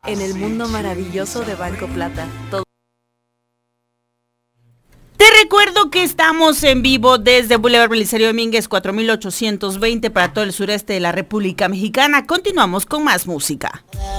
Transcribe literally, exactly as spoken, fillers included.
en el mundo maravilloso de Banco Plata. Todo. Te recuerdo que estamos en vivo desde Boulevard Belisario Domínguez cuatro mil ochocientos veinte para todo el sureste de la República Mexicana. Continuamos con más música.